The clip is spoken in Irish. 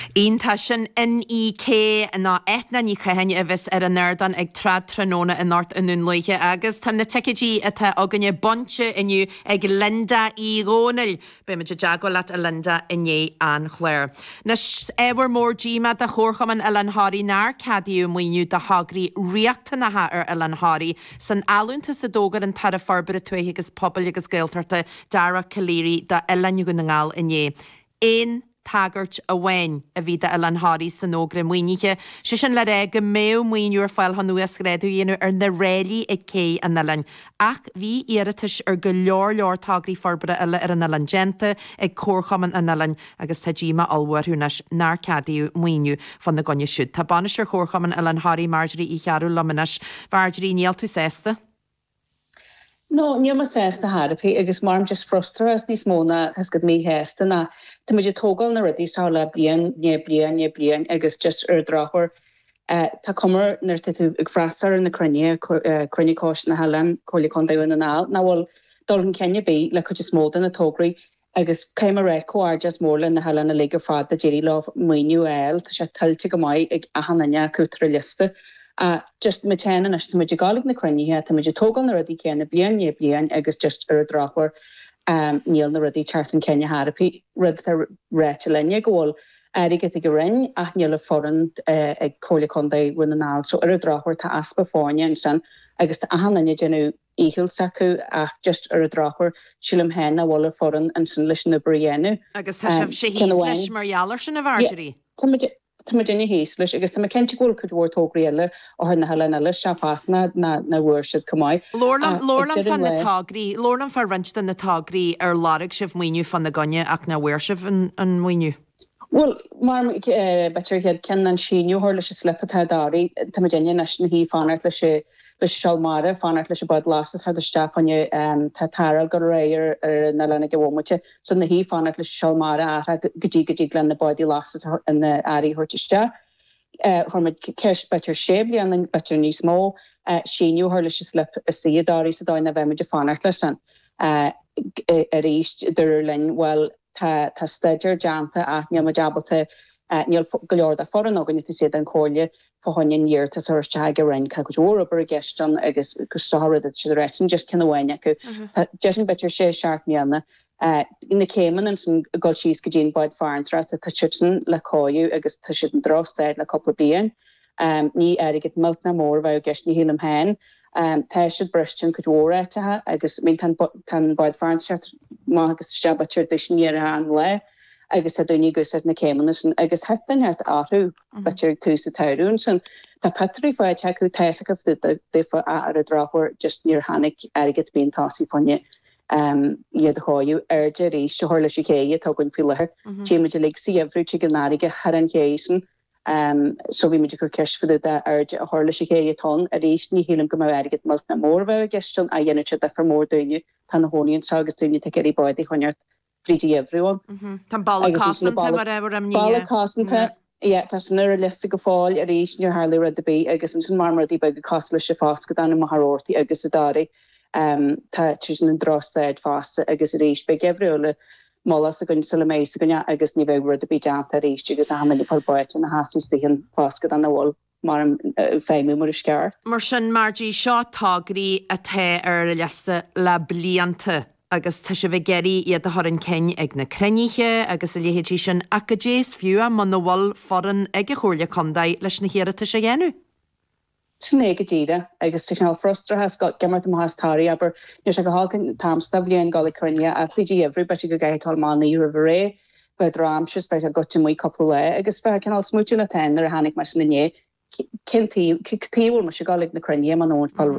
Ínta sin NEK ná etna ní chahaine a bheits ar an nerdan ag trad tróna in náirt inún luige agus tá na teicetí atá aganne bonte inniu ag Linda í Rónil be me jago lat a Linda inné an chléir. Nas ewer mór díma da chórchaman Ellen Harry nar cadíú muinniu da hagri riachtanatha ar Ellen Harry san alúnta sa dógar an tar a farbre tuaithe agus pobl agus gailtarta Dara Caliri da Ellen Yugunangal inné. Ein Taggart a bhain a bhí Ellen Harry san ógra muoinige. Si sin le ré go méo muoinúr fáil han nuas gréadú dhéanú ar na réli ag cé an Ellen. Ach bhí iiritas ar go leor tagraí farbre eile ar an Ellen gente ag córchaman an Ellen agus tá díma alwarthúnas nar cadíú muoinú fan na gonne siúd. Tá banis ar córchaman Ellen Harry Marjorie i chearú lomanas. Marjorie, níl tú sésta? No, níl ma sésta harapi agus marm just frustras nís móna has gyd mi hésta na Tá muidir tógáil na rudí sála blian agus just ar drachor. Tá cumar nuir tú ag freistar in na crunne cóis na Helen cólicón daún an áil. Na bhfuil dul cenne bí le chu smóda na tógraí agus céim a réid cóir just mórla na Helen na léige fad a déirí lá muoinú eil tá sé tiltte go maiid ag ahanana cutra liste. Just me tena as muidir galig na crunne tá muidir tógáil na rudí cenne blian agus just ar drachor. Níl na rudí chartan Kenya harapi rud a réite lenne ggóil aige go rin ach níl a forint ag cólicondé win an áil so ar a drachor tá aspa fáine an san agus tá ahanana genú íhil sacu ach just ar a drachor sílim hen a bhla foran an san leis na briennu. Agus tá sé hí leis marhealar sin a Marjorie. Tá dinne hís leis agus tá cente ggóil chud bhór tógraile ó na Helen eile se fásna na bhuairseid cumáid. Lorlam fan na tágraí, Lorlam far rinstan na tágraí ar lárig sibh muoinú fan na gonne ach na bhuairsibh an muoinú. Well, mar better head ken an síniu hor leis slepatá darí tá dinne na hí fanart leis Shalmara fanart leis bud lastas har de stapanne tatar go réir ar na lena gohmute so na hí fanart leis Shalmara a godí glen na body lastas in na airí hortiste. Hormid ceis better sébli an better níos mó síniu hor leis slep a siadarí sa dain na bheimiide fanart leisan. A ríist dur lin well tá staidir janta a níl ma jabalta níl goleor a foran agan tú sé an cóile fáhain níir tá soirte go rein ca go ober a gestan agus gosára dat si rétin just cin bhhaine acu jean betir sé seart níanana ina céman an san go síos go dtíon baid farntra tá sitan le cóú agus tá si an drosteid le coppla bíon ní airigid milt na mór bheith gist ní hílam hain tá si bristin go dóréitethe agus mí tan baid farntra má agus sebatir dis níar an le agus a dúní gus na cémanas agus hetan het áú betir tú sa taún san tá Patrick fá teú teach défa ar a drachor just níor hannig agad bíon tasí fanne iad háú airde rí se hála sé chéie tugann fi lethir téimeide le si efrú si gannáige har an chéan so bhí meidir go ceisfuú a airde a hála sé chéie tón a rééis ní hílam go agad mal na mórbeh gestion a dhéine se de fer mór duine tan na hóíonn sagus duine te geí baid chuneart Pretty everyone. Tá balla cásanta tá san nuair lista go fáil a rééis níor hála rud a bí agus an san marmarí be go cos lei se fás go anna marthirtaí agus a darí tá tí an drosteid fásta agus a rééis be gefriúla málas a gunn sala mééis a gonne agus ní bheith rud a bí deanta a rééis agus a haí parbáit an na hasíon fásca an bhil mar féimú mar scear. Mar sin Margie seo tágraí a the ar lesta le blianta. Agus tá se bheith geirí iad a thorann céin ag na cruníthe agus a léhétí sin a go dééis fiú a man bhil foran ag a chóirle condaid leis na chéireta sé dhéanú. Sné go tíide agus tuál frostra has got gemart am hastáí aber nu se go hágan tamsta blion gála crunne a chuidí every be go gaiitáil mánaí ri ré be rámses be a gote mí coppla le agus fe cinál smúú na ten ar a hanig mar sanné cintíhil mar se gálig na crunne man ónfall